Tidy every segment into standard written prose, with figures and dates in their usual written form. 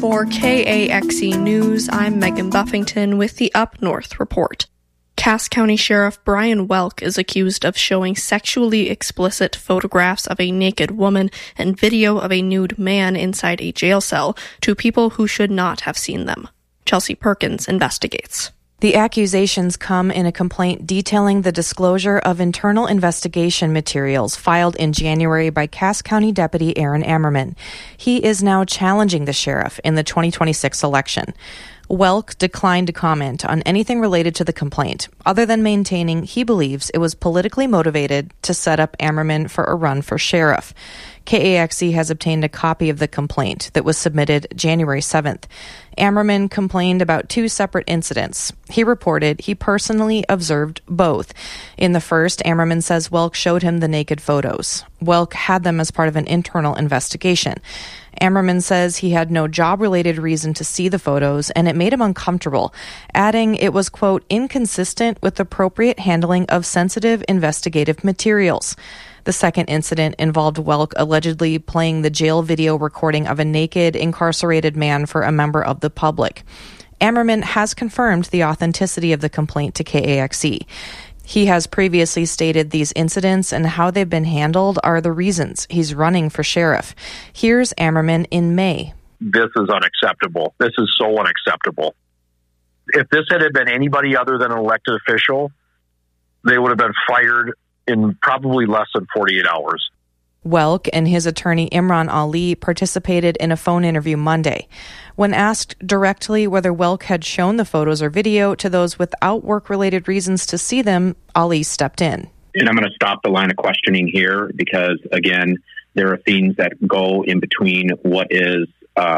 For KAXE News, I'm Megan Buffington with the Up North Report. Cass County Sheriff Brian Welk is accused of showing sexually explicit photographs of a naked woman and video of a nude man inside a jail cell to people who should not have seen them. Chelsea Perkins investigates. The accusations come in a complaint detailing the disclosure of internal investigation materials filed in January by Cass County Deputy Aaron Ammerman. He is now challenging the sheriff in the 2026 election. Welk declined to comment on anything related to the complaint, other than maintaining he believes it was politically motivated to set up Ammerman for a run for sheriff. KAXE has obtained a copy of the complaint that was submitted January 7th. Ammerman complained about two separate incidents. He reported he personally observed both. In the first, Ammerman says Welk showed him the naked photos. Welk had them as part of an internal investigation. Ammerman says he had no job-related reason to see the photos, and it made him uncomfortable, adding it was, quote, inconsistent with appropriate handling of sensitive investigative materials. The second incident involved Welk allegedly playing the jail video recording of a naked, incarcerated man for a member of the public. Ammerman has confirmed the authenticity of the complaint to KAXE. He has previously stated these incidents and how they've been handled are the reasons he's running for sheriff. Here's Ammerman in May. This is unacceptable. This is so unacceptable. If this had been anybody other than an elected official, they would have been fired in probably less than 48 hours. Welk and his attorney Imran Ali participated in a phone interview Monday. When asked directly whether Welk had shown the photos or video to those without work-related reasons to see them, Ali stepped in. And I'm going to stop the line of questioning here because, again, there are things that go in between what is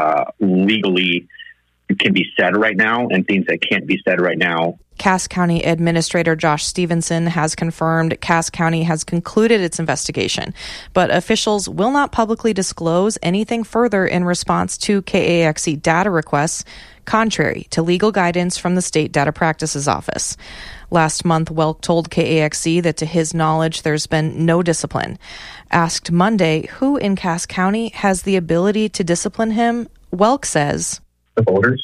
legally can be said right now and things that can't be said right now. Cass County Administrator Josh Stevenson has confirmed Cass County has concluded its investigation, but officials will not publicly disclose anything further in response to KAXE data requests, contrary to legal guidance from the State Data Practices Office. Last month, Welk told KAXE that to his knowledge, there's been no discipline. Asked Monday who in Cass County has the ability to discipline him, Welk says, the voters.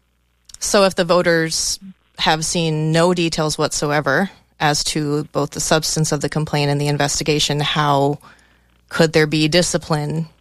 So if the voters have seen no details whatsoever as to both the substance of the complaint and the investigation, how could there be discipline